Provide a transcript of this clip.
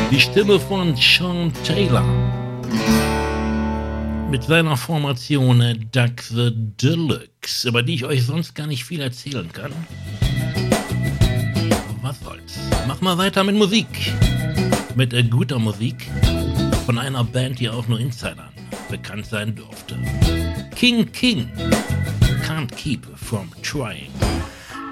Die Stimme von Sean Taylor mit seiner Formation Doug the Deluxe, über die ich euch sonst gar nicht viel erzählen kann. Was soll's? Mach mal weiter mit Musik. Mit guter Musik von einer Band, die auch nur Insidern bekannt sein durfte. King Can't Keep From Trying.